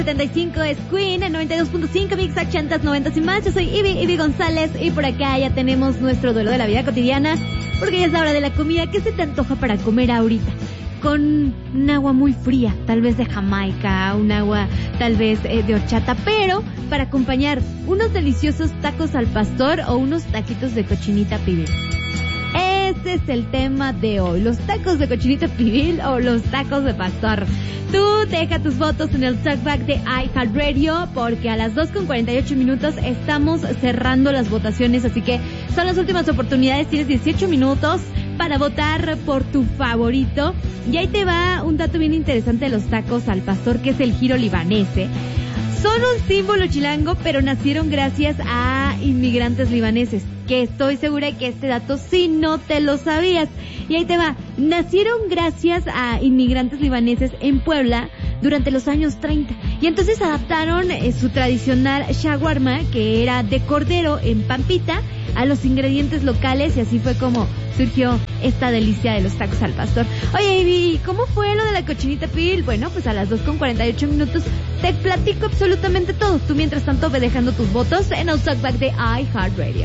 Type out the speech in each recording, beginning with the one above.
75 es Queen, en 92.5 Mix 80s, 90s y más. Yo soy Ivy González y por acá ya tenemos nuestro duelo de la vida cotidiana, porque ya es la hora de la comida. ¿Qué se te antoja para comer ahorita? Con un agua muy fría, tal vez de Jamaica, un agua tal vez de horchata, pero para acompañar unos deliciosos tacos al pastor o unos taquitos de cochinita pibil. Este es el tema de hoy, los tacos de cochinita pibil o los tacos de pastor. Tú deja tus votos en el talkback de iHeartRadio, porque a las 2:48 estamos cerrando las votaciones, así que son las últimas oportunidades. Tienes 18 minutos para votar por tu favorito. Y ahí te va un dato bien interesante de los tacos al pastor, que es el giro libanese. Son un símbolo chilango, pero nacieron gracias a inmigrantes libaneses, que estoy segura que este dato sí no te lo sabías. Y ahí te va, nacieron gracias a inmigrantes libaneses en Puebla durante los años 30. Y entonces adaptaron su tradicional shawarma, que era de cordero en pampita, a los ingredientes locales, y así fue como surgió esta delicia de los tacos al pastor. Oye, Ivy, ¿cómo fue lo de la cochinita pibil? Bueno, pues a las 2:48 te platico absolutamente todo. Tú mientras tanto ve dejando tus votos en el talkback de iHeartRadio.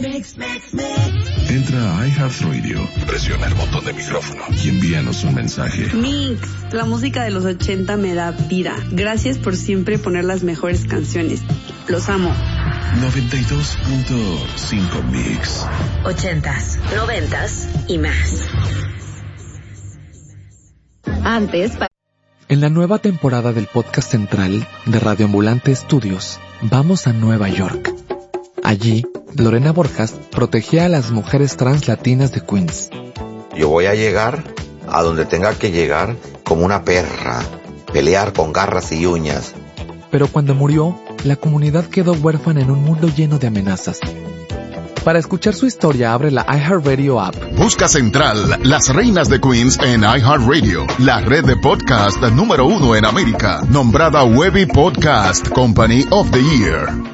Entra a iHeartRadio, presiona el botón de micrófono y envíanos un mensaje. Mix, la música de los 80 me da vida. Gracias por siempre poner las mejores canciones. Los amo. 92.5 Mix. 80s, 90s y más. Antes... En la nueva temporada del podcast central de Radio Ambulante Studios, vamos a Nueva York. Allí, Lorena Borjas protegía a las mujeres trans latinas de Queens. Yo voy a llegar a donde tenga que llegar como una perra, pelear con garras y uñas. Pero cuando murió, la comunidad quedó huérfana en un mundo lleno de amenazas. Para escuchar su historia, abre la iHeartRadio app. Busca Central, las reinas de Queens en iHeartRadio, la red de podcast número 1 en América, nombrada Webby Podcast Company of the Year.